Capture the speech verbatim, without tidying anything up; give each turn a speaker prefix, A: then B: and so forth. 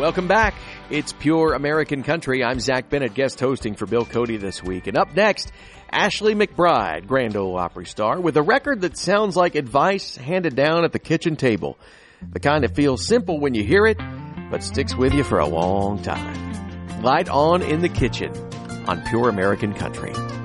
A: Welcome back. It's Pure American Country. I'm Zach Bennett, guest hosting for Bill Cody this week. And up next, Ashley McBryde, Grand Ole Opry star, with a record that sounds like advice handed down at the kitchen table. The kind that feels simple when you hear it, but sticks with you for a long time. Light On in the Kitchen on Pure American Country.